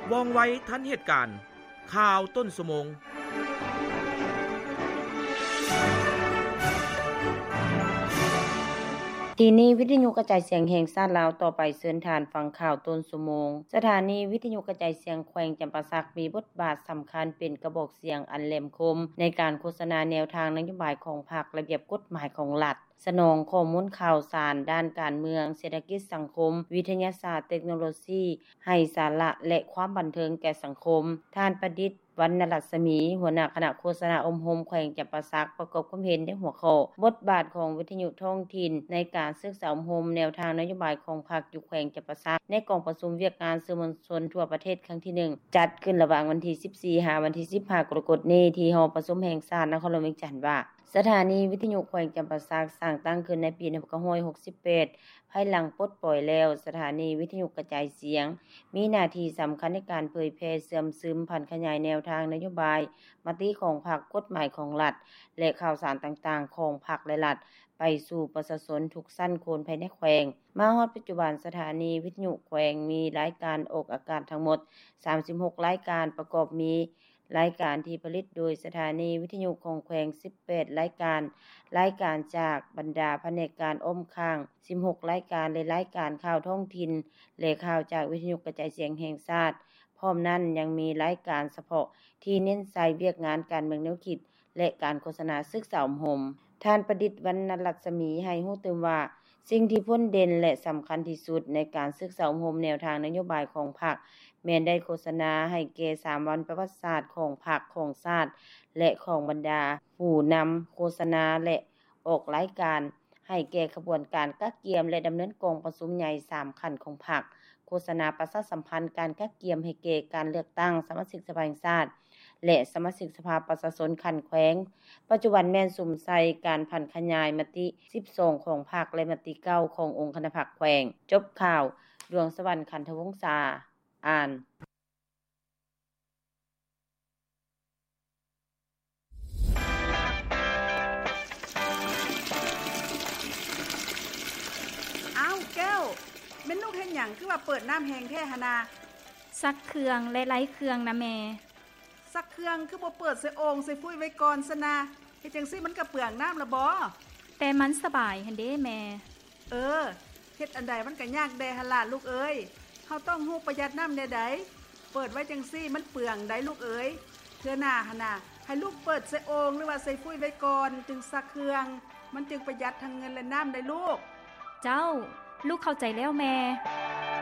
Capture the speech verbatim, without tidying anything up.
ว่องไวทันเหตุการณ์ข่าวต้นสมงทีนี้วิทยุกระจายเสียงแห่งชาติลาวต่อไปเชิญทานฟังข่าวต้นชั่วโมงสถานีวิทยุกระจายเสียงแขวงจำปาสักมีบทบาทสำคัญเป็นกระบอกเสียงอันแหลมคมในการโฆษณาแนวทางนโยบายของพรรคระเบียบกฎหมายของรัฐสนองข้อมูลข่าวสารด้านการเมืองเศรษฐกิจสังคมวิทยาศาสตร์เทคโนโลยีให้สาระและความบันเทิงแก่สังคมท่านประดิษฐ์วรรณรัศมีหัวหน้าคณะโฆษณาอมหมแขวงจำปาสักประกอบความเห็นในหัวข้อบทบาทของวิทยุท้องถิ่นในการศึกษาอมหมแนวทางนโยบายของพรรคอยู่แขวงจำปาสักในกองประชุมเวียกงานสื่อมวลชนทั่วประเทศครั้งที่หนึ่งจัดขึ้นระหว่างวันที่สิบสี่หาวันที่สิบห้ากรกฎาคมนี้ที่หอประชุมแห่งชาตินครหลวงเวียงจันทน์ว่าสถานีวิทยุแขวงจำปาสักสร้างตั้งขึ้นในปีหนึ่งพันเก้าร้อยหกสิบแปดภายหลังปลดปล่อยแล้วสถานีวิทยุกระจายเสียงมีหน้าที่สำคัญในการเผยแพร่เสื่อมซึมผ่านขยายแนวทางนโยบายมติของพรรคกฎหมายของรัฐและข่าวสารต่างๆของพรรคและรัฐไปสู่ประชาชนทุกชั้นโคนภายในแขวงมาฮอดปัจจุบันสถานีวิทยุแขวงมีรายการออกอากาศทั้งหมดสามสิบหกรายการประกอบมีรายการที่ผลิตโดยสถานีวิทยุของแขวงสิบแปดรายการรายการจากบรรดาแผนกการอ้อมข้างสิบหกรายการและรายการข่าวท้องถิ่นและข่าวจากวิทยุกระจายเสียงแห่งชาติพร้อมนั้นยังมีรายการเฉพาะที่เน้นใส่เวียกงานการเมืองแนวคิดและการโฆษณาศึกษาอมหมท่านประดิษฐ์วรรณรัศมีให้รู้เติมว่าสิ่งที่พ้นเด่นและสำคัญที่สุดในการศึกษาอมหมแนวทางนโยบายของพรรคแม้นได้โฆษณาให้แก่สามวันประวัติศาสตร์ของพรรคของชาติและของบรรดาผู้นำโฆษณาและออกรายการให้แก่ขบวนการกักเกียมและดำเนินกองประชุมใหญ่สามขั้นของพรรคโฆษณาประชาสัมพันธ์การกักเกียมให้แก่การเลือกตั้งสมาชิกสภาแห่งชาติและสมาชิกสภาประชาชนขั้นแขวงปัจจุบันแม่นสุมใส่การพันขยายมติสิบสองของพรรคและมติเก้าขององค์คณะพรรคแขวงจบข่าวดวงสวรรค์ขันธวงศ์ษาอ่านอ้าวแก้วแม่นลูกเฮ็ดหยังคือว่าเปิดน้ำแห้งแท้หนาซักเครื่องและไล้เครื่องนะแม่ซักเครื่องคือบ่เปิดใส่โอ่งใส่ฟุ้ยไว้ก่อนซะนะเฮ็ดจังซี่มันก็เปลืองน้ำละบ่แต่มันสบายหั่นเด้แม่เออเฮ็ดอันใดมันก็ยากแดหั่นล่ะลูกเอ้ยเฮาต้องฮู้ประหยัดน้ำแน่ใดเปิดไว้จังซี่มันเปลืองได้ลูกเอ้ยเทื่อหน้าหั่นน่ะให้ลูกเปิดใส่โอ่งหรือว่าใส่ฟุ้ยไว้ก่อนจึงซักเครื่องมันจึงประหยัดทั้งเงินและน้ำได้ลูกเจ้าลูกเข้าใจแล้วแม่